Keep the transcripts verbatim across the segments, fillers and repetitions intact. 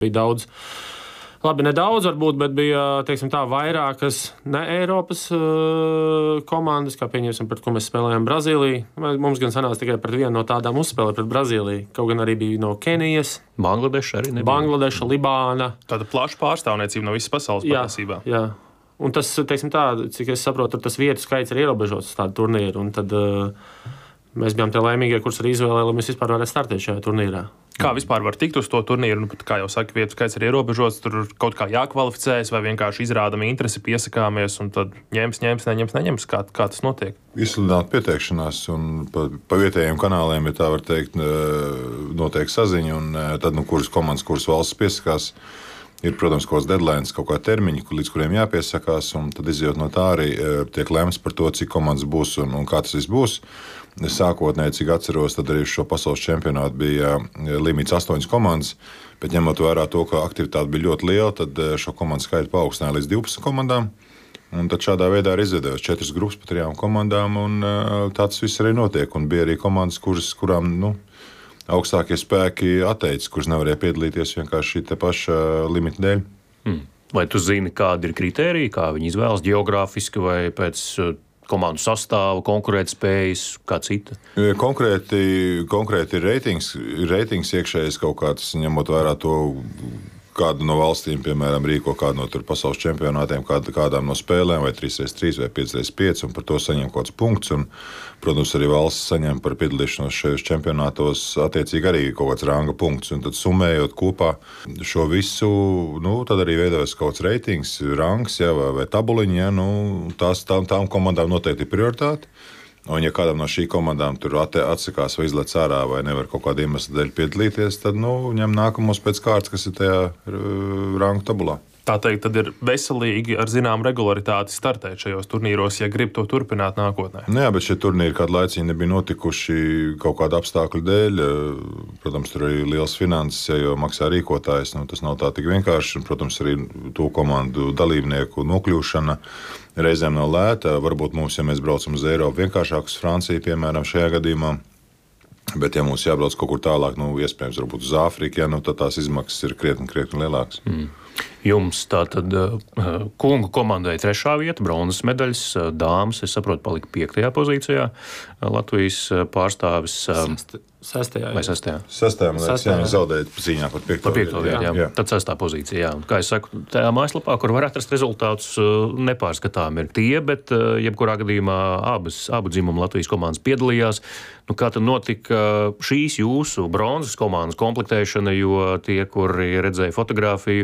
Bija daudz, labi, nedaudz varbūt, bet bija, teiksim tā, vairākas ne Eiropas uh, komandas, kā pieņemsim, pret ko mēs spēlējām Brazīliju. Mums gan sanāca tikai pret vienu no tādām uzspēlēt pret Brazīliju. Kaut gan arī bija no Kenijas. Bangladeša arī nebija. Bangladeša, Libāna. Tāda plaša pārstāvniecība no visas pasaules patiesībā. Jā, jā. Un tas, teiksim tā, cik es saprotu, tas vietu skaits ir ierobežots uz tādu turnīru. Un tad uh, mēs bijām tie laimīgie, kurus arī izvēlēja, lai mēs vispār varētu startēt šajā turnīrā. Kā vispār var tikt uz to turnīru? Nu, kā jau saka, vietu skaits ir ierobežots, tur kaut kā jākvalificējas vai vienkārši izrādam interesi, piesakāmies un tad ņems, ņems, neņems, neņems. Kā, kā tas notiek? Izsludināt pieteikšanās un pa, pa vietējiem kanāliem, ja tā var teikt, notiek saziņa un tad, nu, kuras komandas, kuras valsts piesakās, ir, protams, kaut kāds deadlines, kaut kā termiņi, līdz kuriem jāpiesakās, un tad izjūt no tā arī tiek lemts par to, cik komandas būs un, un kā tas viss būs. Sākotnēji, cik atceros, tad arī šo pasaules čempionātu bija limits astoņas komandas, bet ņemot vērā to, ka aktivitāte bija ļoti liela, tad šo komandu skaitu paaugstināja līdz divpadsmit komandām. Un tad šādā veidā arī izveidojās četras grupas pa trijām komandām, un tā tas viss arī notiek. Un bija arī komandas, kuras, kurām, nu, augstākie spēki atteicis, kurus nevarēja piedalīties vienkārši šī te paša limita dēļ. Hmm. Vai tu zini, kādi ir kritēriji, kā viņi izvēlas geogrāfiski vai pēc komandu sastāvu, konkurētspējas, kā cita? Konkrēti, konkrēti ir reitings, ir reitings iekšējais kaut kāds, ņemot vērā to, kādu no valstīm, piemēram, rīko kādu no tur pasaules čempionātiem, kādu, kādām no spēlēm, vai trīs pret trīs vai pieci pret pieci, un par to saņem kaut kāds punkts. Un, protams, arī valsts saņem par piedalīšanos šajos čempionātos attiecīgi arī kaut kāds ranga punkts. Un tad summējot kopā šo visu, nu, tad arī veidojas kaut kāds reitings, rangs, ja, vai, vai tabuliņi, ja, nu, tās, tām, tām komandām noteikti ir prioritāte. Un, ja kādam no šī komandām tur atsakās vai izlec ārā vai nevar kaut kādu iemeslu dēļ piedalīties, tad, nu, ņem nākamos pēc kārtas, kas ir tajā rangu tabulā. Tā teikt, tad ir veselīgi ar zinām regularitāti startēt šajos turnīros, ja grib to turpināt nākotnē. Nu jā, bet šie turnīri kādu laiciņu nebija notikuši kaut kādu apstākļu dēļ. Protams, tur arī liels finanses, ja, jo maksā rīkotājs. Nu, tas nav tā tik vienkārši. Protams, arī to komandu dalībnieku nokļūšana reizēm nav lēta. Varbūt mums, ja mēs braucam uz Eiropu, vienkāršāk uz Franciju, piemēram, šajā gadījumā. Bet, ja mums jābrauc kaut kur tālāk, nu, iespējams, varbūt uz Āfriku, ja, nu, tad tās izmaksas ir krietni, krietni lielākas. Mm. Jums tātad kungu komandai trešā vieta, bronzas medaļas, dāmas, es saprotu, palika piektajā pozīcijā. Latvijas pārstāvis Sestajā. Vai sestajā? Sestajā, man liekas, jā, zaudēt cīņā par piekto, par piekto vietu. Jā. Jā. Tad sestā pozīcija, jā. Un, kā es saku, tajā mājaslapā, kur var atrast rezultātus, nepārskatām ir tie, bet jebkurā gadījumā abas, abu dzimumu Latvijas komandas piedalījās. Nu, kā tad notika šīs jūsu bronzas komandas komplektēšana, jo tie, kuri redzēja fotogrāfiju,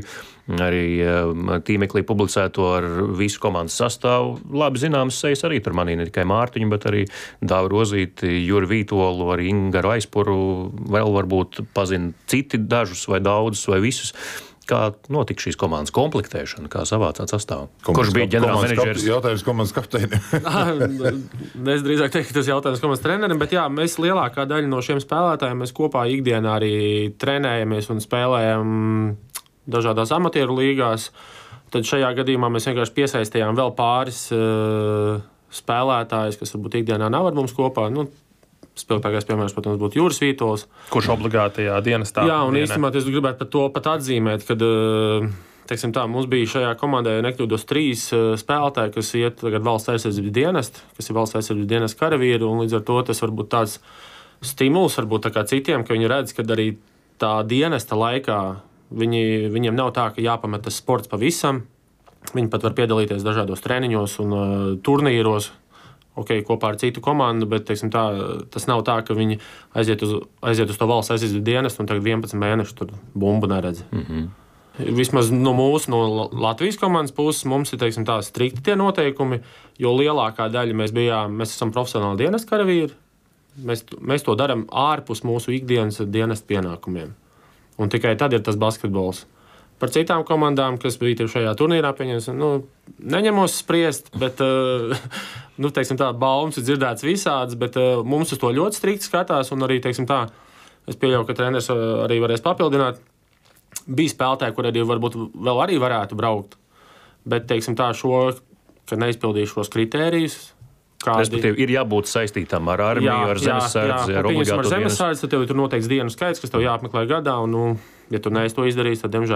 arī tīmeklī publicēto ar visu komandas sastāvu, labi zināmas sejas arī tur manī, ne tikai Mārtiņu, bet arī Dāvu Rozīti, Juri Vītolu, arī Ingaru Aizpuru, vēl varbūt pazina citi dažus vai daudzus vai visus. Kā notika šīs komandas komplektēšana, kā savācāt sastāvu? Kurš bija ģenerālmenedžers? Jautājums komandas kapteinim. Es drīzāk teiktu, ka tas jautājums komandas trenerim, bet jā, mēs lielākā daļa no šiem spēlētājiem, mēs kopā ikdienā arī trenējamies un spēlējam dažādās amatieru līgās. Tad šajā gadījumā mēs vienkārši piesaistījām vēl pāris uh, spēlētājus, kas varbūt ikdienā nav ar mums kopā. Nu, Spilgtākais piemērs, protams, būtu Juris Vītols. Kurš obligātajā dienestā? Jā, un dienē. Īstenībā es gribētu par to pat atzīmēt, kad, teiksim tā, mums bija šajā komandē, ja nekļūdos, trīs spēlētāji, kas iet tagad valsts aizsardzības dienestu, kas ir valsts aizsardzības dienesta karavīri, un līdz ar to tas varbūt tāds stimuls varbūt tā kā citiem, ka viņi redz, ka arī tā dienesta laikā viņi, viņiem nav tā, ka jāpamet tas sports pavisam. Viņi pat var piedalīties dažādos treniņos un uh, turnīros. Okay, kopā ar citu komandu, bet teiksim, tā, tas nav tā, ka viņi aiziet uz, aiziet uz to valsts aizsardzības dienestu un tagad vienpadsmit mēnešu tur bumbu neredz. Mm-hmm. Vismaz no mūsu, no Latvijas komandas puses, mums ir teiksim, tā strikti tie noteikumi, jo lielākā daļa mēs bijām, mēs esam profesionāli dienesta karavīri. Mēs, mēs to darām ārpus mūsu ikdienas dienesta pienākumiem. Un tikai tad ir tas basketbols. Par citām komandām, kas bija šajā turnīrā, pieņems, nu, neņemos spriest, bet, nu, teiksim tā, baumas ir dzirdēts visādas, bet mums uz to ļoti strikti skatās, un arī, teiksim tā, es pieļauju, ka treneris arī varēs papildināt. Bija spēlētāji, kur arī varbūt vēl arī varētu braukt, bet, teiksim tā, šo, ka neizpildīju šos kritērijus, kādi... Respektīvi, ir jābūt saistītām ar armiju, jā, ar zemesardzi, ar obligāto ar zemesardzi, tad tev ir noteikts dienu skaits, kas tev jāapmeklē gadā, un, nu, ja tu neesi to izdarījis, tad, diemžēl,